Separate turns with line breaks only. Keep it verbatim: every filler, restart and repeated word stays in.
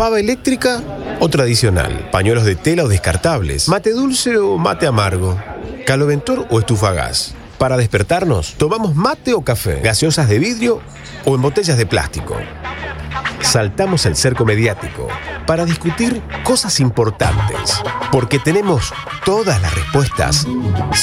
¿Pava eléctrica o tradicional? ¿Pañuelos de tela o descartables? ¿Mate dulce o mate amargo? ¿Caloventor o estufa a gas? Para despertarnos, ¿tomamos mate o café? ¿Gaseosas de vidrio o en botellas de plástico? Saltamos el cerco mediático para discutir cosas importantes, porque tenemos todas las respuestas